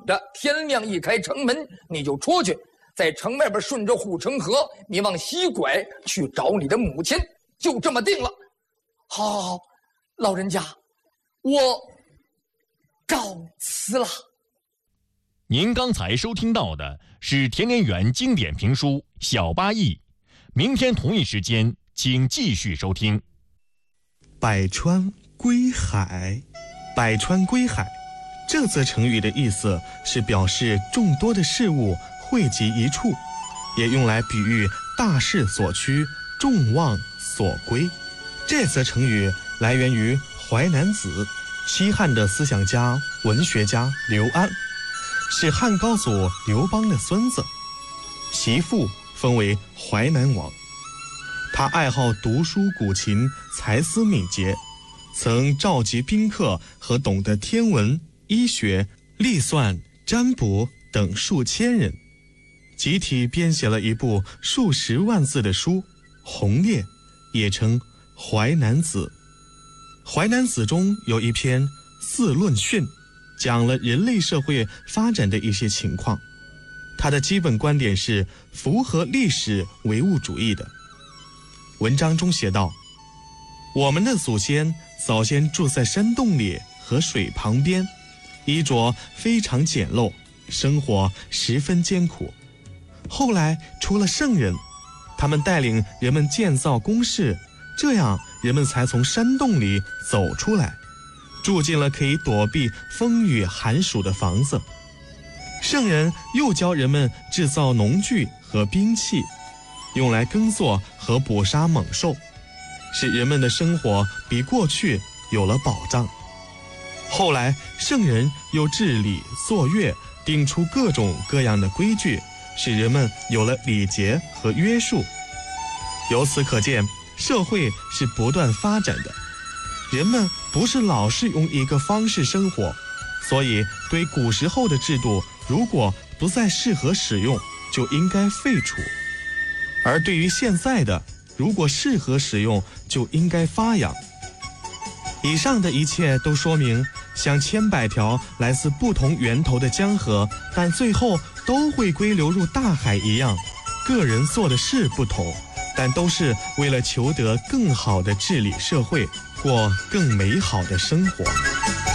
着，天亮一开城门，你就出去，在城外边顺着护城河，你往西拐去找你的母亲，就这么定了。好，老人家，我告辞了。 您刚才收听到的是田连元经典评书《小八义》，明天同一时间请继续收听。 百川归海，百川归海，这则成语的意思是表示众多的事物汇集一处，也用来比喻大势所趋，众望所归。这则成语来源于淮南子，西汉的思想家、文学家刘安，是汉高祖刘邦的孙子，媳妇封为淮南王。他爱好读书古琴，才思敏捷，曾召集宾客和懂得天文、医学、历算、占卜等数千人，集体编写了一部数十万字的书《鸿烈》，也称《淮南子》。《淮南子》中有一篇《四论训》，讲了人类社会发展的一些情况。它的基本观点是符合历史唯物主义的。文章中写道：我们的祖先早先住在山洞里和水旁边，衣着非常简陋，生活十分艰苦。后来出了圣人，他们带领人们建造宫室，这样人们才从山洞里走出来，住进了可以躲避风雨寒暑的房子。圣人又教人们制造农具和兵器，用来耕作和捕杀猛兽，使人们的生活比过去有了保障。后来圣人又治理作乐，定出各种各样的规矩，使人们有了礼节和约束。由此可见，社会是不断发展的，人们不是老是用一个方式生活，所以对古时候的制度如果不再适合使用，就应该废除；而对于现在的，如果适合使用，就应该发扬。以上的一切都说明，像千百条来自不同源头的江河，但最后都会归流入大海一样，个人做的事不同，但都是为了求得更好的治理社会，过更美好的生活。